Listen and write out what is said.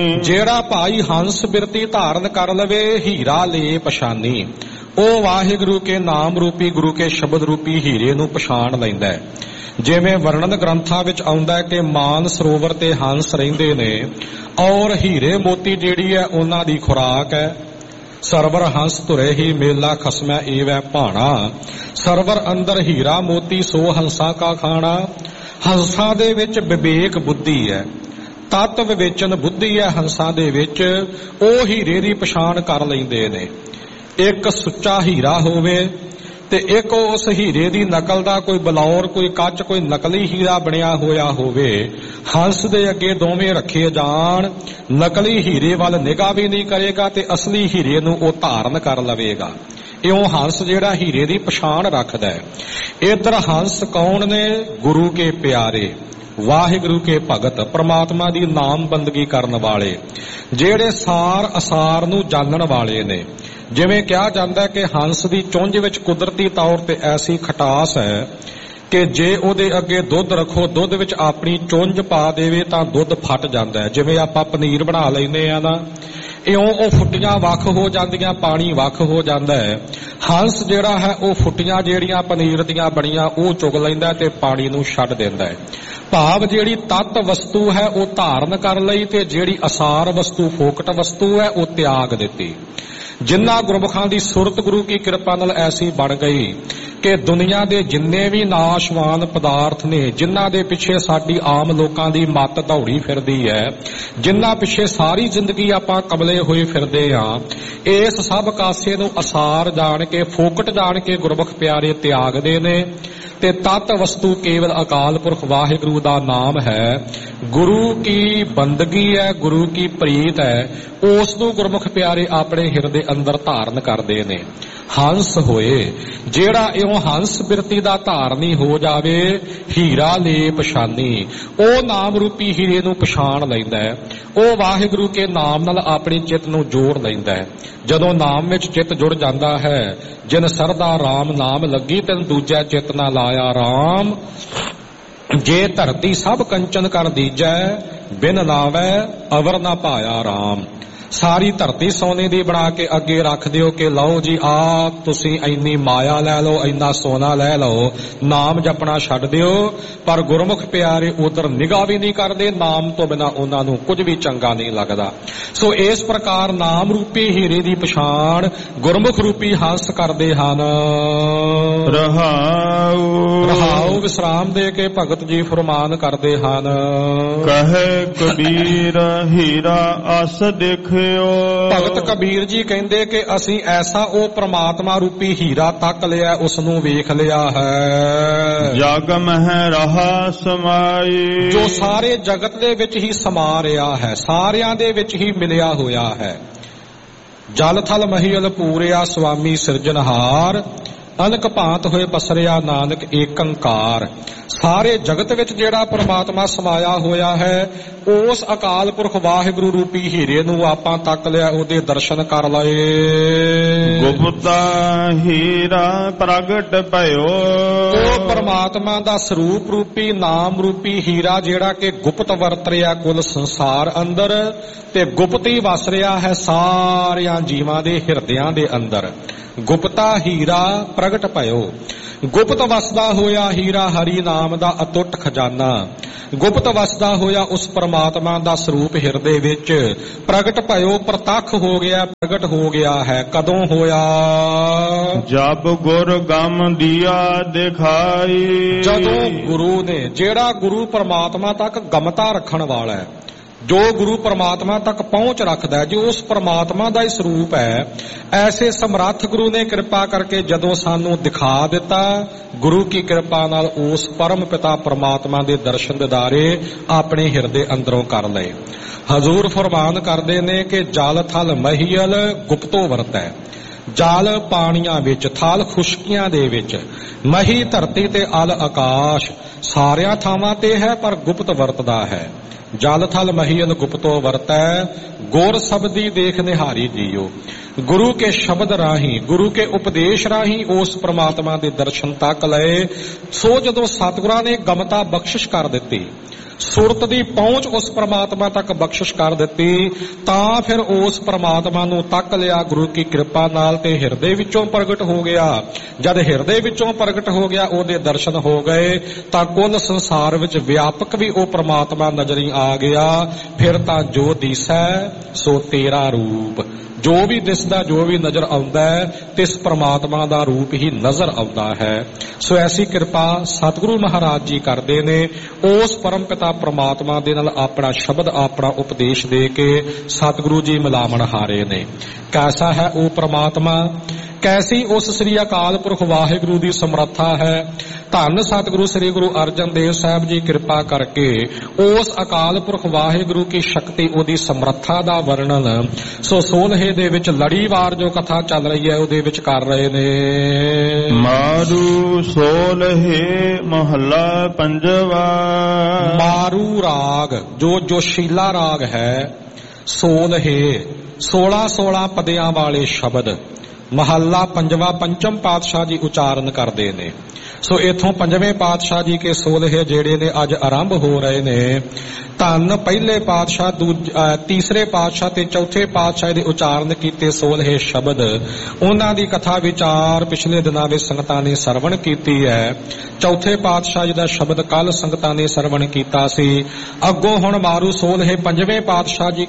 ਜਿਹੜਾ ਭਾਈ ਹੰਸ ਬਿਰਤੀ ਧਾਰਨ ਕਰ ਲਵੇ ਹੀਰਾ ਲੇ ਪਛਾਨੀ, ਉਹ ਵਾਹਿਗੁਰੂ ਕੇ ਨਾਮ ਰੂਪੀ ਗੁਰੂ ਕੇ ਸ਼ਬਦ ਰੂਪੀ ਹੀਰੇ ਨੂੰ ਪਛਾਣ ਲੈਂਦਾ ਹੈ। ਜਿਵੇਂ ਵਰਣਨ ਗ੍ਰੰਥਾਂ ਵਿੱਚ ਆਉਂਦਾ ਹੈ ਕਿ ਮਾਨ ਸਰੋਵਰ ਤੇ ਹੰਸ ਰਹਿੰਦੇ ਨੇ ਔਰ ਹੀਰੇ ਮੋਤੀ ਜਿਹੜੀ ਹੈ ਉਹਨਾਂ ਦੀ ਖੁਰਾਕ ਹੈ। ਸਰਵਰ ਹੰਸ ਧੁਰੇ ਹੀ ਮੇਲਾ ਖਸਮੈ ਏਵੈ ਭਾਣਾ, ਸਰਵਰ ਅੰਦਰ ਹੀਰਾ ਮੋਤੀ ਸੋ ਹੰਸਾਂ ਕਾ ਖਾਣਾ। ਹੰਸਾਂ ਦੇ ਵਿੱਚ ਵਿਵੇਕ ਬੁੱਧੀ ਹੈ, ਤਤ ਵਿਵੇਚਨ ਬੁੱਧੀ ਹੈ ਹੰਸਾਂ ਦੇ ਵਿੱਚ, ਉਹ ਹੀਰੇ ਦੀ ਪਛਾਣ ਕਰ ਲੈਂਦੇ ਨੇ। ਇੱਕ ਸੁੱਚਾ ਹੀਰਾ ਹੋਵੇ ਤੇ ਇੱਕ ਉਸ ਹੀਰੇ ਦੀ ਨਕਲ ਦਾ ਕੋਈ ਬਲੌਰ, ਕੋਈ ਕੱਚ, ਕੋਈ ਨਕਲੀ ਹੀਰਾ ਬਣਿਆ ਹੋਇਆ ਹੋਵੇ, ਹੰਸ ਦੇ ਅੱਗੇ ਦੋਵੇਂ ਰੱਖੇ ਜਾਣ, ਨਕਲੀ ਹੀਰੇ ਵੱਲ ਨਿਗਾਹ ਵੀ ਨਹੀਂ ਕਰੇਗਾ ਤੇ ਅਸਲੀ ਹੀਰੇ ਨੂੰ ਉਹ ਧਾਰਨ ਕਰ ਲਵੇਗਾ। ਇਉਂ ਹੰਸ ਜਿਹੜਾ ਹੀਰੇ ਦੀ ਪਛਾਣ ਰੱਖਦਾ ਹੈ। ਇੱਧਰ ਹੰਸ ਕੌਣ ਨੇ? ਗੁਰੂ ਕੇ ਪਿਆਰੇ, ਵਾਹਿਗੁਰੂ ਕੇ ਭਗਤ, ਪ੍ਰਮਾਤਮਾ ਦੀ ਨਾਮ ਬੰਦਗੀ ਕਰਨ ਵਾਲੇ, ਜਿਹੜੇ ਸਾਰ ਅਸਾਰ ਨੂੰ ਜਾਣਨ ਵਾਲੇ ਨੇ। ਜਿਵੇਂ ਕਿਹਾ ਜਾਂਦਾ ਕਿ ਹੰਸ ਦੀ ਚੁੰਝ ਵਿੱਚ ਕੁਦਰਤੀ ਤੌਰ ਤੇ ਐਸੀ ਖਟਾਸ ਹੈ ਕਿ ਜੇ ਉਹਦੇ ਅੱਗੇ ਦੁੱਧ ਰੱਖੋ, ਦੁੱਧ ਵਿੱਚ ਆਪਣੀ ਚੁੰਝ ਪਾ ਦੇਵੇ ਤਾਂ ਦੁੱਧ ਫਟ ਜਾਂਦਾ ਹੈ। ਜਿਵੇਂ ਆਪਾਂ ਪਨੀਰ ਬਣਾ ਲੈਂਦੇ ਆ ਨਾ, ਇਉਂ ਉਹ ਫੁੱਟੀਆਂ ਵੱਖ ਹੋ ਜਾਂਦੀਆਂ, ਪਾਣੀ ਵੱਖ ਹੋ ਜਾਂਦਾ ਹੈ। ਹੰਸ ਜਿਹੜਾ ਹੈ ਉਹ ਫੁੱਟੀਆਂ ਜਿਹੜੀਆਂ ਪਨੀਰ ਦੀਆਂ ਬਣੀਆਂ ਉਹ ਚੁਗ ਲੈਂਦਾ ਤੇ ਪਾਣੀ ਨੂੰ ਛੱਡ ਦਿੰਦਾ ਹੈ। ਭਾਵ ਜਿਹੜੀ ਤੱਤ ਵਸਤੂ ਹੈ ਉਹ ਧਾਰਨ ਕਰ ਲਈ ਤੇ ਜਿਹੜੀ ਅਸਾਰ ਵਸਤੂ, ਫੋਕਟ ਵਸਤੂ ਹੈ, ਉਹ ਤਿਆਗ ਦਿੱਤੀ। ਜਿਨ੍ਹਾਂ ਗੁਰਮੁਖਾਂ ਦੀ ਸੁਰਤ ਗੁਰੂ ਕੀ ਕਿਰਪਾ ਨਾਲ ਐਸੀ ਬਣ ਗਈ ਕਿ ਦੁਨੀਆ ਦੇ ਜਿੰਨੇ ਵੀ ਨਾਸ਼ਵਾਨ ਪਦਾਰਥ ਨੇ, ਜਿਨ੍ਹਾਂ ਦੇ ਪਿੱਛੇ ਸਾਡੀ ਆਮ ਲੋਕਾਂ ਦੀ ਮੱਤ ਦੌੜੀ ਫਿਰਦੀ ਹੈ, ਜਿਨ੍ਹਾਂ ਪਿੱਛੇ ਸਾਰੀ ਜ਼ਿੰਦਗੀ ਆਪਾਂ ਕਮਲੇ ਹੋਏ ਫਿਰਦੇ ਹਾਂ, ਇਸ ਸਭ ਕਾਸੇ ਨੂੰ ਅਸਾਰ ਜਾਣ ਕੇ, ਫੋਕਟ ਜਾਣ ਕੇ ਗੁਰਮੁਖ ਪਿਆਰੇ ਤਿਆਗਦੇ ਨੇ ਤੇ ਤਤ ਵਸਤੂ ਕੇਵਲ ਅਕਾਲ ਪੁਰਖ ਵਾਹਿਗੁਰੂ ਦਾ ਨਾਮ ਹੈ। ਗੁਰੂ ਕੀ ਬੰਦਗੀ ਹੈ, ਗੁਰੂ ਕੀ ਪ੍ਰੀਤ ਹੈ, ਉਸ ਨੂੰ ਗੁਰਮੁਖ ਪਿਆਰੇ ਆਪਣੇ ਹਿਰਦੇ ਅੰਦਰ ਧਾਰਨ ਕਰਦੇ ਨੇ। ਹੰਸ ਹੋਏ ਜਿਹੜਾ ਇਉਂ ਹੰਸ ਬਿਰਤੀ ਦਾ ਧਾਰਨੀ ਹੋ ਜਾਵੇ, ਹੀਰਾ ਲੇ ਪਛਾਨੀ, ਉਹ ਨਾਮ ਰੂਪੀ ਹੀਰੇ ਨੂੰ ਪਛਾਣ ਲੈਂਦਾ ਹੈ। ਉਹ ਵਾਹਿਗੁਰੂ ਕੇ ਨਾਮ ਨਾਲ ਆਪਣੀ ਚਿੱਤ ਨੂੰ ਜੋੜ ਲੈਂਦਾ ਹੈ। ਜਦੋਂ ਨਾਮ ਵਿੱਚ ਚਿੱਤ ਜੁੜ ਜਾਂਦਾ ਹੈ, ਜਿਨ ਸਰਦਾ ਰਾਮ ਨਾਮ ਲੱਗੀ ਤੈਨੂੰ ਦੂਜਾ ਚਿੱਤ ਨਾ ਲਾਇਆ ਰਾਮ, ਜੇ ਧਰਤੀ ਸਭ ਕੰਚਨ ਕਰ ਦੀਜੈ ਬਿਨ ਲਾਵੈ ਅਵਰ ਨਾ ਪਾਇਆ ਰਾਮ। ਸਾਰੀ ਧਰਤੀ ਸੋਨੇ ਦੀ ਬਣਾ ਕੇ ਅੱਗੇ ਰੱਖ ਦਿਓ ਕਿ ਲਓ ਜੀ ਆ ਤੁਸੀਂ ਇੰਨੀ ਮਾਇਆ ਲੈ ਲਓ, ਇੰਨਾ ਸੋਨਾ ਲੈ ਲਓ, ਨਾਮ ਜਪਣਾ ਛੱਡ ਦਿਓ। ਪਰ ਗੁਰਮੁਖ ਪਿਆਰੇ ਉਧਰ ਨਿਗਾਹ ਵੀ ਨਹੀਂ ਕਰਦੇ, ਨਾਮ ਤੋਂ ਬਿਨਾਂ ਉਹਨਾਂ ਨੂੰ ਕੁਝ ਵੀ ਚੰਗਾ ਨਹੀਂ ਲੱਗਦਾ। ਸੋ ਇਸ ਪ੍ਰਕਾਰ ਨਾਮ ਰੂਪੀ ਹੀਰੇ ਦੀ ਪਛਾਣ ਗੁਰਮੁਖ ਰੂਪੀ ਹੰਸ ਕਰਦੇ ਹਨ। ਰਹਾਉ ਵਿਸਰਾਮ ਦੇ ਕੇ ਭਗਤ ਜੀ ਫਰਮਾਨ ਕਰਦੇ ਹਨ। ਕਹੇ ਕਬੀਰ ਹੀਰਾ ਅਸ ਦੇਖਿਓ। ਭਗਤ ਕਬੀਰ ਜੀ ਕਹਿੰਦੇ ਕਿ ਅਸੀਂ ਐਸਾ ਉਹ ਪ੍ਰਮਾਤਮਾ ਰੂਪੀ ਹੀਰਾ ਤੱਕ ਲਿਆ, ਉਸ ਨੂੰ ਵੇਖ ਲਿਆ ਹੈ। ਜਗ ਮਹਿ ਰਹਾ ਸਮਾਈ, ਜੋ ਸਾਰੇ ਜਗਤ ਦੇ ਵਿੱਚ ਹੀ ਸਮਾ ਰਿਹਾ ਹੈ, ਸਾਰਿਆਂ ਦੇ ਵਿੱਚ ਹੀ ਮਿਲਿਆ ਹੋਇਆ ਹੈ। ਜਲ ਥਲ ਮਹੀਲ ਪੂਰਿਆ ਸੁਆਮੀ ਸਿਰਜਣਹਾਰ, ਅਨਕ ਭਾਂਤ ਹੋਏ ਪਸਰਿਆ ਨਾਨਕ ਏਕੰਕਾਰ। ਸਾਰੇ ਜਗਤ ਵਿੱਚ ਜਿਹੜਾ ਪਰਮਾਤਮਾ ਸਮਾਇਆ ਹੋਇਆ ਹੈ, ਉਸ ਅਕਾਲ ਪੁਰਖ ਵਾਹਿਗੁਰੂ ਰੂਪੀ ਹੀਰੇ ਨੂੰ ਆਪਾਂ ਤੱਕ ਲਿਆ, ਉਹਦੇ ਦਰਸ਼ਨ ਕਰ ਲਏ। ਗੁਪਤਾ ਹੀਰਾ ਪ੍ਰਗਟ ਭਇਓ, ਉਹ ਪਰਮਾਤਮਾ ਦਾ ਸਰੂਪ ਰੂਪੀ ਨਾਮ ਰੂਪੀ ਹੀਰਾ ਜਿਹੜਾ ਕਿ ਗੁਪਤ ਵਰਤ ਰਿਹਾ ਕੁੱਲ ਸੰਸਾਰ ਅੰਦਰ ਤੇ ਗੁਪਤ ਹੀ ਵਸ ਰਿਹਾ ਹੈ ਸਾਰਿਆਂ ਜੀਵਾਂ ਦੇ ਹਿਰਦਿਆਂ ਦੇ ਅੰਦਰ। ਗੁਪਤਾ ਹੀਰਾ ਪ੍ਰਗਟ ਭਇਓ, ਗੁਪਤ ਵਸਦਾ ਹੋਇਆ ਹੀਰਾ ਹਰੀ ਨਾਮ ਦਾ ਅਤੁੱਟ ਖਜ਼ਾਨਾ, ਗੁਪਤ ਵਸਦਾ ਹੋਇਆ ਉਸ ਪਰਮਾਤਮਾ ਦਾ ਸਰੂਪ ਹਿਰਦੇ ਵਿੱਚ ਪ੍ਰਗਟ ਭਇਓ, ਪ੍ਰਤੱਖ ਹੋ ਗਿਆ, ਪ੍ਰਗਟ ਹੋ ਗਿਆ ਹੈ। ਕਦੋਂ ਹੋਇਆ? ਜਬ ਗੁਰ ਗਮ ਦੀਆ ਦਿਖਾਈ, ਜਦੋਂ ਗੁਰੂ ਨੇ, ਜਿਹੜਾ ਗੁਰੂ ਪਰਮਾਤਮਾ ਤੱਕ ਗਮਤਾ ਰੱਖਣ ਵਾਲਾ ਹੈ, ਜੋ ਗੁਰੂ ਪਰਮਾਤਮਾ ਤੱਕ ਪਹੁੰਚ ਰੱਖਦਾ ਹੈ, ਜੋ ਉਸ ਪਰਮਾਤਮਾ ਦਾ ਹੀ ਸਰੂਪ ਹੈ, ਐਸੇ ਸਮਰੱਥ ਗੁਰੂ ਨੇ ਕਿਰਪਾ ਕਰਕੇ ਜਦੋਂ ਸਾਨੂੰ ਦਿਖਾ ਦਿੱਤਾ, ਗੁਰੂ ਕੀ ਕਿਰਪਾ ਨਾਲ ਉਸ ਪਰਮ ਪਿਤਾ ਪਰਮਾਤਮਾ ਦੇ ਦਰਸ਼ਨ ਦਿਦਾਰੇ ਆਪਣੇ ਹਿਰਦੇ ਅੰਦਰੋਂ ਕਰ ਲਏ। ਹਜ਼ੂਰ ਫਰਮਾਨ ਕਰਦੇ ਨੇ ਕਿ ਜਲ ਥਲ ਮਹੀਲ ਗੁਪਤੋ ਵਰਤੈ, ਜਲ ਪਾਣੀਆਂ ਵਿੱਚ, ਥਲ ਖੁਸ਼ਕੀਆਂ ਦੇ ਵਿੱਚ, ਮਹੀ ਧਰਤੀ ਤੇ ਅਲ ਆਕਾਸ਼, ਸਾਰਿਆਂ ਥਾਵਾਂ ਤੇ ਹੈ ਪਰ ਗੁਪਤ ਵਰਤਦਾ ਹੈ। ਜਲ ਥਲ ਮਹੀਲ ਗੁਪਤੋ ਵਰਤੈ, ਗੁਰ ਸ਼ਬਦੀ ਦੇਖ ਨਿਹਾਰੀ ਜੀਓ। ਗੁਰੂ ਕੇ ਸ਼ਬਦ ਰਾਹੀਂ, ਗੁਰੂ ਕੇ ਉਪਦੇਸ਼ ਰਾਹੀਂ ਉਸ ਪ੍ਰਮਾਤਮਾ ਦੇ ਦਰਸ਼ਨ ਤੱਕ ਲਏ। ਸੋ ਜਦੋਂ ਸਤਿਗੁਰਾਂ ਨੇ ਗਮਤਾ ਬਖਸ਼ਿਸ਼ ਕਰ ਦਿੱਤੀ, ਸੁਰਤ ਦੀ ਪਹੁੰਚ ਉਸ ਪ੍ਰਮਾਤਮਾ ਤੱਕ ਬਖਸ਼ਿਸ਼ ਕਰ ਦਿੱਤੀ, ਤਾਂ ਫਿਰ ਉਸ ਪ੍ਰਮਾਤਮਾ ਨੂੰ ਤੱਕ ਲਿਆ ਗੁਰੂ ਕੀ ਕਿਰਪਾ ਨਾਲ ਤੇ ਹਿਰਦੇ ਵਿੱਚੋਂ ਪ੍ਰਗਟ ਹੋ ਗਿਆ। ਜਦ ਹਿਰਦੇ ਵਿੱਚੋਂ ਪ੍ਰਗਟ ਹੋ ਗਿਆ, ਉਹਦੇ ਦਰਸ਼ਨ ਹੋ ਗਏ, ਤਾਂ ਕੁੱਲ ਸੰਸਾਰ ਵਿੱਚ ਵਿਆਪਕ ਵੀ ਉਹ ਪ੍ਰਮਾਤਮਾ ਨਜ਼ਰੀ ਆ ਗਿਆ। ਫਿਰ ਤਾਂ ਜੋ ਦਿਸੈ ਸੋ ਤੇਰਾ ਰੂਪ, ਜੋ ਵੀ ਦਿਸਦਾ, ਜੋ ਵੀ ਨਜ਼ਰ ਆਉਂਦਾ ਹੈ, ਤਿਸ ਪ੍ਰਮਾਤਮਾ ਦਾ ਰੂਪ ਹੀ ਨਜ਼ਰ ਆਉਂਦਾ ਹੈ। ਸੋ ਐਸੀ ਕਿਰਪਾ ਸਤਿਗੁਰੂ ਮਹਾਰਾਜ ਜੀ ਕਰਦੇ ਨੇ। ਉਸ ਪਰਮ ਪਿਤਾ ਪ੍ਰਮਾਤਮਾ ਦੇ ਨਾਲ ਆਪਣਾ ਸ਼ਬਦ, ਆਪਣਾ ਉਪਦੇਸ਼ ਦੇ ਕੇ ਸਤਿਗੁਰੂ ਜੀ ਮਿਲਾਵਣ ਹਾਰੇ ਨੇ। ਕੈਸਾ ਹੈ ਉਹ ਪ੍ਰਮਾਤਮਾ, ਕੈਸੀ ਉਸ ਸ੍ਰੀ ਅਕਾਲ ਪੁਰਖ ਵਾਹਿਗੁਰੂ ਦੀ ਸਮਰੱਥਾ ਹੈ। ਧੰਨ ਸਤਿਗੁਰੂ ਸ੍ਰੀ ਗੁਰੂ ਅਰਜਨ ਦੇਵ ਸਾਹਿਬ ਜੀ ਕਿਰਪਾ ਕਰਕੇ ਉਸ ਅਕਾਲ ਪੁਰਖ ਵਾਹਿਗੁਰੂ ਕੀ ਸ਼ਕਤੀ, ਉਹਦੀ ਸਮਰੱਥਾ ਦਾ ਵਰਣਨ ਸੋ 16 ਦੇ ਵਿੱਚ ਲੜੀਵਾਰ ਜੋ ਕਥਾ ਚੱਲ ਰਹੀ ਹੈ ਉਹਦੇ ਵਿੱਚ ਕਰ ਰਹੇ ਨੇ। ਮਾਰੂ 16 ਮਹੱਲਾ ਪੰਜਵਾ। ਮਾਰੂ ਰਾਗ ਜੋ ਜੋਸ਼ੀਲਾ ਰਾਗ ਹੈ, 16 ਪਦਿਆਂ ਵਾਲੇ ਸ਼ਬਦ, ਮਹੱਲਾ ਪੰਜਵਾ ਪੰਚਮ ਪਾਤਸ਼ਾਹ ਜੀ ਉਚਾਰਨ ਕਰਦੇ ਨੇ। ਸੋ ਇਥੋਂ ਪੰਜਵੇਂ ਪਾਤਸ਼ਾਹ ਜੀ ਕੇ 16 ਜਿਹੜੇ ਨੇ ਅੱਜ ਆਰੰਭ ਹੋ ਰਹੇ ਨੇ। ਧੰਨ ਪਹਿਲੇ ਪਾਤਸ਼ਾਹ, ਤੀਸਰੇ ਪਾਤਸ਼ਾਹ ਤੇ ਚੌਥੇ ਪਾਤਸ਼ਾਹ ਦੇ ਉਚਾਰਨ ਕੀਤੇ 16 ਸ਼ਬਦ, ਉਹਨਾਂ ਦੀ ਕਥਾ ਵਿਚਾਰ ਪਿਛਲੇ ਦਿਨਾਂ ਵਿੱਚ ਸੰਗਤਾਂ ਨੇ ਸਰਵਣ ਕੀਤੀ ਹੈ। ਚੌਥੇ ਪਾਤਸ਼ਾਹ ਜੀ ਦਾ ਸ਼ਬਦ ਕੱਲ ਸੰਗਤਾਂ ਨੇ ਸਰਵਣ ਕੀਤਾ ਸੀ। ਅੱਗੋਂ ਹੁਣ ਮਾਰੂ 16 ਪੰਜਵੇਂ ਪਾਤਸ਼ਾਹ ਜੀ